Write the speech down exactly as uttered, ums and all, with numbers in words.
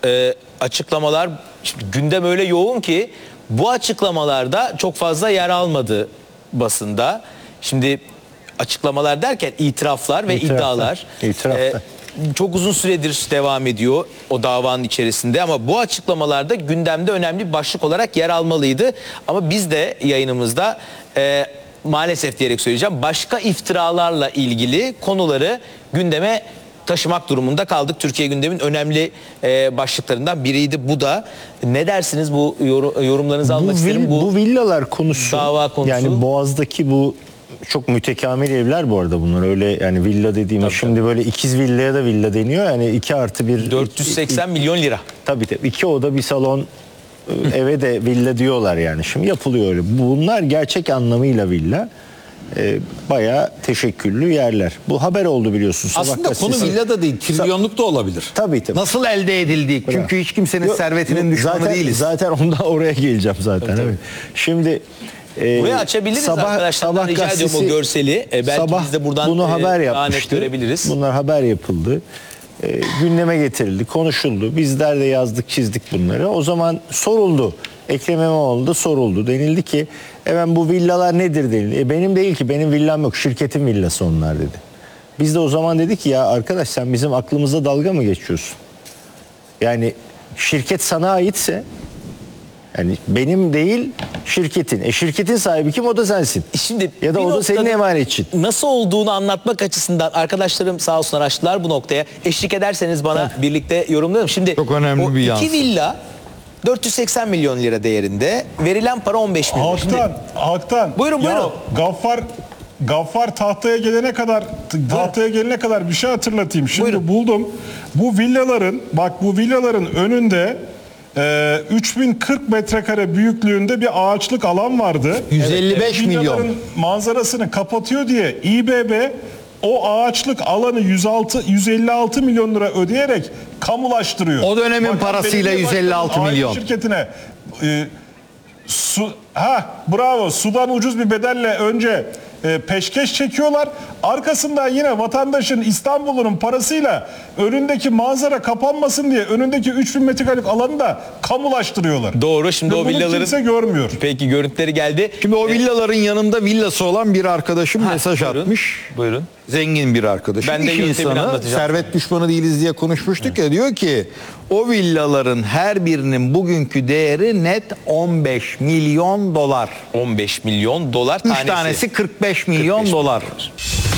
e, açıklamalar, şimdi gündem öyle yoğun ki bu açıklamalarda çok fazla yer almadı basında. Şimdi açıklamalar derken itiraflar ve İtiraflar. iddialar İtiraflar. e, çok uzun süredir devam ediyor o davanın içerisinde, ama bu açıklamalarda gündemde önemli bir başlık olarak yer almalıydı. Ama biz de yayınımızda e, maalesef diyerek söyleyeceğim, başka iftiralarla ilgili konuları gündeme taşımak durumunda kaldık. Türkiye gündemin önemli e, başlıklarından biriydi bu da. Ne dersiniz, bu yor, yorumlarınızı almak bu, isterim. vil, Bu, bu villalar konusu, dava konusu. yani Boğaz'daki bu çok mütekamil evler bu arada bunlar, öyle yani villa dediğimiz Tabii, şimdi tabii. böyle ikiz villaya da villa deniyor, yani iki artı bir dört yüz seksen milyon lira. Tabii tabii, iki oda bir salon eve de villa diyorlar yani, şimdi yapılıyor öyle. Bunlar gerçek anlamıyla villa. E, bayağı teşekküllü yerler. Bu haber oldu biliyorsunuz. Sabah Aslında konu gazetesi- villa da değil, trilyonluk da olabilir. Tabii tabii. Nasıl elde edildiği. Çünkü hiç kimsenin Yok, servetinin yok, düşmanı zaten, değiliz. Zaten ondan oraya geleceğim zaten. Tabii, evet. Şimdi e, Buraya açabiliriz arkadaşlardan, rica ediyorum o görseli. E, belki sabah biz de buradan bunu e, haber daha net yapmıştı. görebiliriz. Bunlar haber yapıldı. E, gündeme getirildi, konuşuldu. Bizler de yazdık, çizdik bunları. O zaman soruldu. Ekrem İmamoğlu'da soruldu. Denildi ki hemen bu villalar nedir denildi. E, benim değil ki, benim villam yok. Şirketin villası onlar dedi. Biz de o zaman dedik ki ya arkadaş, sen bizim aklımıza dalga mı geçiyorsun? Yani şirket sana aitse, yani benim değil şirketin. E şirketin sahibi kim? O da sensin. Şimdi Ya da bir o da senin noktada emanetçin. Nasıl olduğunu anlatmak açısından arkadaşlarım sağ olsun araştırdılar bu noktaya. Eşlik ederseniz bana birlikte yorumlayalım. Şimdi Çok önemli o bir iki yansıma. villa dört yüz seksen milyon lira değerinde, verilen para on beş milyon. Şimdi- Halktan, halktan. Buyurun, Ya buyurun. Gaffar, Gaffar tahtaya gelene kadar, tahtaya gelene kadar bir şey hatırlatayım. Şimdi Buyurun. buldum. Bu villaların, bak bu villaların önünde e, üç bin kırk metrekare büyüklüğünde bir ağaçlık alan vardı. yüz elli beş Evet, milyon. villaların manzarasını kapatıyor diye İBB o ağaçlık alanı yüz altı yüz elli altı milyon lira ödeyerek kamulaştırıyor. O dönemin Fakat parasıyla belediye yüz elli altı başkanının milyon. aile şirketine e, su ha bravo sudan ucuz bir bedelle önce e, peşkeş çekiyorlar. Arkasından yine vatandaşın, İstanbul'un parasıyla önündeki manzara kapanmasın diye önündeki üç bin metrekarelik alanı da kamulaştırıyorlar. Doğru, şimdi Ve o bunu villaların kimse görmüyor. peki görüntüleri geldi. Şimdi o villaların yanında villası olan bir arkadaşım Ha, mesaj buyurun, atmış. Buyurun. Zengin bir arkadaşım. Ben de İş yöntemini insanı, anlatacağım. servet düşmanı değiliz diye konuşmuştuk ya, diyor ki o villaların her birinin bugünkü değeri net on beş milyon dolar. on beş milyon dolar Üç tanesi. tanesi kırk beş milyon kırk beş dolar. milyon.